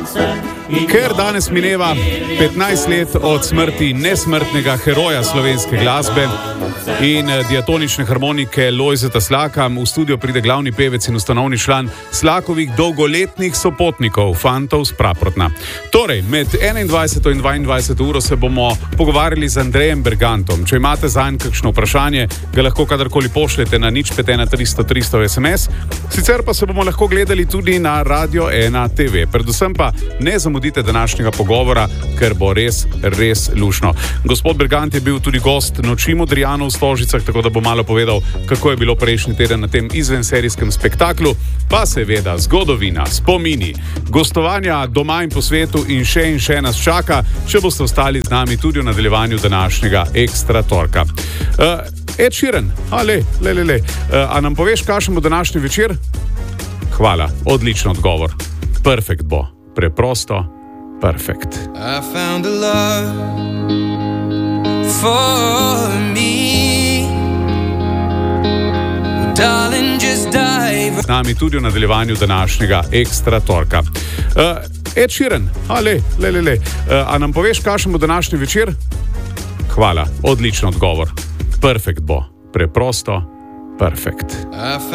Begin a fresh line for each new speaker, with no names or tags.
Ker danes mineva 15 let od smrti nesmrtnega heroja slovenske glasbe in diatonične harmonike Lojzeta Slaka, v studio pride glavni pevec in ustanovni član Slakovih dolgoletnih sopotnikov, fantov z Praprotna. Torej, med 21. in 22. uro se bomo pogovarjali z Andrejem Bergantom. Če imate zanj kakšno vprašanje, ga lahko kadarkoli pošljete na 051 300 300 SMS. Sicer pa se bomo lahko gledali tudi na Radio 1 TV. Predvsem pa ne zamudite današnjega pogovora, ker bo res lušno. Gospod Bergant je bil tudi gost Noči Modrijanov v Stožicah, tako da bo malo povedal, kako je bilo prejšnji teden na tem izvenserijskem spektaklu, pa seveda zgodovina, spomini, gostovanja doma in po svetu in še nas čaka, če boste ostali z nami tudi v nadaljevanju današnjega Ekstra torka. Ed Sheeran, a nam poveš, kakšen bo današnji večer? Hvala, odličen odgovor. Perfekt bo. Preprosto, perfekt.
I found a love for me. Darling, just dive.
Z nami tudi v nadaljevanju današnjega Ekstra torka. Ed Sheeran, a nam poveš, kakšen bo današnji večer? Hvala, odličen odgovor. Perfekt bo. Preprosto, perfekt.